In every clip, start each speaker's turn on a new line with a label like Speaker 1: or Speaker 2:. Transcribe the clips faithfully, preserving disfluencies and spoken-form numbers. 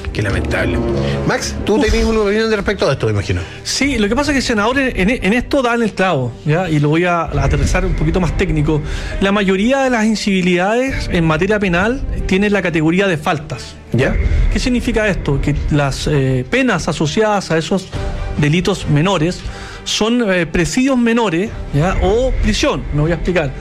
Speaker 1: Qué lamentable. Max, tú Uf. tenés una opinión de respecto a esto, me imagino.
Speaker 2: Sí, lo que pasa es que el senador en, en esto da en el clavo, ¿ya? Y lo voy a aterrizar un poquito más técnico. La mayoría de las incivilidades en materia penal tienen la categoría de faltas.
Speaker 1: ¿Ya?
Speaker 2: ¿Qué significa esto? Que las eh, penas asociadas a esos delitos menores son eh, presidios menores, ¿ya? O prisión, me voy a explicar,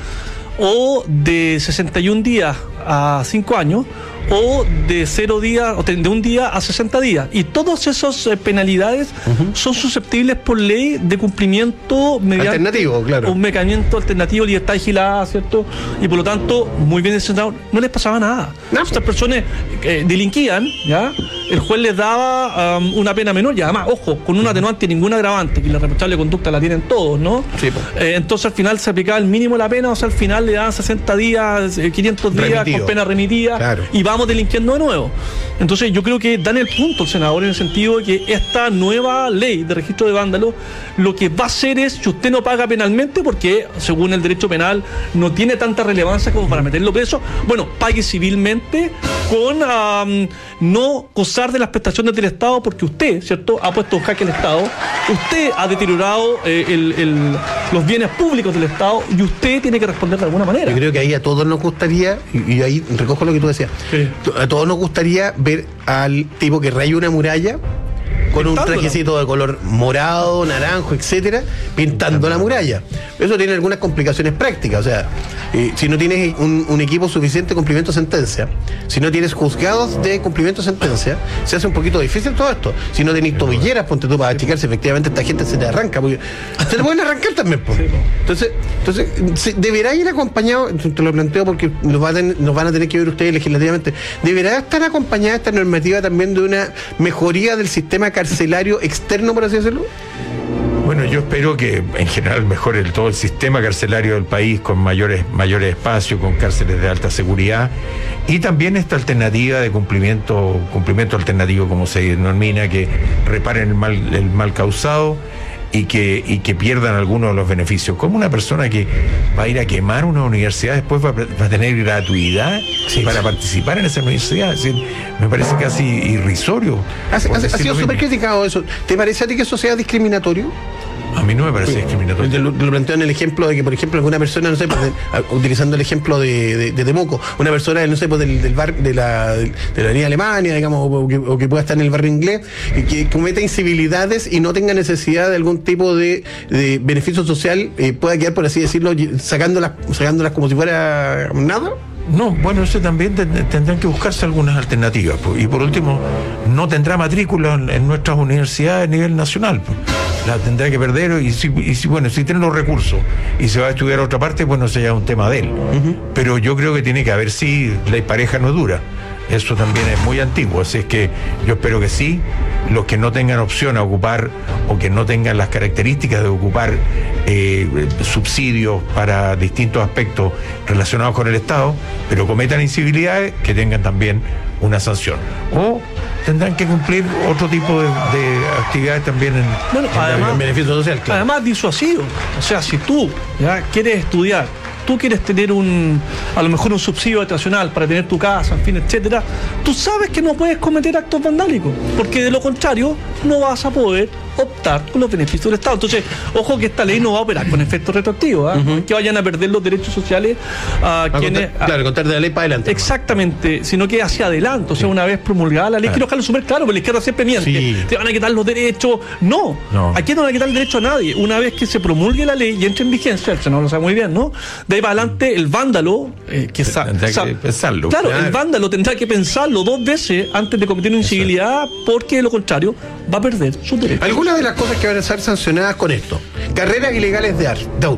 Speaker 2: o de sesenta y un días a cinco años, o de cero días, o de un día a sesenta días. Y todas esas eh, penalidades uh-huh. son susceptibles por ley de cumplimiento mediante
Speaker 1: alternativo, claro.
Speaker 2: un mecanismo alternativo, libertad vigilada, ¿cierto? Y por lo tanto, muy bien senado, no les pasaba nada. No. Estas personas eh, delinquían, ¿ya? El juez les daba um, una pena menor, y además, ojo, con un atenuante y ningún agravante, que la reprochable conducta la tienen todos, ¿no?
Speaker 1: Sí, pues.
Speaker 2: eh, entonces al final se aplicaba el mínimo de la pena, o sea, al final le daban sesenta días, eh, quinientos días remitido. Con pena remitida,
Speaker 1: claro.
Speaker 2: Y vamos delinquiendo de nuevo. Entonces yo creo que dan el punto el senador en el sentido de que esta nueva ley de registro de vándalos lo que va a hacer es, si usted no paga penalmente, porque según el derecho penal no tiene tanta relevancia como para meterlo preso, bueno, pague civilmente con um, no gozar de las prestaciones del Estado, porque usted, ¿cierto?, ha puesto en jaque el Estado, usted ha deteriorado eh, el, el, los bienes públicos del Estado, y usted tiene que responder de alguna manera.
Speaker 1: Yo creo que ahí a todos nos gustaría, y, y ahí recojo lo que tú decías, sí. a todos nos gustaría ver al tipo que raya una muralla con un trajecito de color morado, naranjo, etcétera, pintando la muralla. Eso tiene algunas complicaciones prácticas, o sea, eh, si no tienes un, un equipo suficiente de cumplimiento de sentencia, si no tienes juzgados de cumplimiento de sentencia, se hace un poquito difícil todo esto. Si no tenés tobilleras, ponte tú para checar si efectivamente esta gente se te arranca, porque se te pueden arrancar también, pues. Entonces, entonces se, deberá ir acompañado, te lo planteo porque nos, va a ten, nos van a tener que ver ustedes legislativamente, deberá estar acompañada esta normativa también de una mejoría del sistema carcelario externo, por así decirlo.
Speaker 3: Bueno, yo espero que en general mejore el, todo el sistema carcelario del país, con mayores, mayores espacios, con cárceles de alta seguridad, y también esta alternativa de cumplimiento, cumplimiento alternativo, como se denomina, que reparen el mal, el mal causado y que, y que pierdan algunos de los beneficios. Como una persona que va a ir a quemar una universidad después va a, va a tener gratuidad sí, para sí. participar en esa universidad. Es decir, me parece casi irrisorio.
Speaker 1: Hace, hace, ha sido súper criticado eso. ¿Te parece a ti que eso sea discriminatorio?
Speaker 3: A mí no me parece discriminatorio.
Speaker 1: Lo, lo planteo en el ejemplo de que, por ejemplo, alguna persona, no sé, pues, de, utilizando el ejemplo de, de, de Temuco, una persona, no sé, pues, del, del bar, de la, de la avenida Alemania, digamos, o que, o que pueda estar en el barrio inglés, y que cometa incivilidades y no tenga necesidad de algún tipo de, de beneficio social, eh, pueda quedar, por así decirlo, sacándolas, sacándolas como si fuera nada.
Speaker 3: No, bueno, eso también tendrán que buscarse algunas alternativas. Pues. Y por último, no tendrá matrícula en, en nuestras universidades a nivel nacional. Pues. La tendrá que perder y si, y si, bueno, si tiene los recursos y se va a estudiar a otra parte, bueno, sería un tema de él. Uh-huh. Pero yo creo que tiene que haber, sí, ley pareja no dura. Eso también es muy antiguo, así es que yo espero que sí, los que no tengan opción a ocupar o que no tengan las características de ocupar eh, subsidios para distintos aspectos relacionados con el Estado, pero cometan incivilidades, que tengan también una sanción. O tendrán que cumplir otro tipo de, de actividades también en,
Speaker 2: bueno,
Speaker 3: en
Speaker 2: además,
Speaker 3: el beneficio social. Claro.
Speaker 2: Además disuasivo, o sea, si tú ya quieres estudiar, tú quieres tener un, a lo mejor un subsidio habitacional para tener tu casa, en fin, etcétera, tú sabes que no puedes cometer actos vandálicos, porque de lo contrario no vas a poder optar con los beneficios del Estado. Entonces, ojo que esta ley no va a operar con efectos retroactivos, ¿eh? Uh-huh. Que vayan a perder los derechos sociales a, a quienes...
Speaker 1: Contar, a, claro, contar de la ley para adelante.
Speaker 2: Exactamente, sino que hacia adelante, o sea, sí. Una vez promulgada la ley, claro. Quiero dejarlo súper claro, porque la izquierda siempre miente. Sí. Te van a quitar los derechos. No, no, aquí no van a quitar el derecho a nadie. Una vez que se promulgue la ley y entre en vigencia, el Senado lo sabe muy bien, ¿no? De ahí para adelante, el vándalo, eh, que sa-
Speaker 3: tendrá
Speaker 2: sa-
Speaker 3: que pensarlo.
Speaker 2: Claro,
Speaker 3: claro,
Speaker 2: el vándalo tendrá que pensarlo dos veces antes de cometer una incivilidad, porque de lo contrario va a perder sus derechos.
Speaker 1: Algunas de las cosas que van a ser sancionadas con esto: carreras ilegales de, ar- de auto.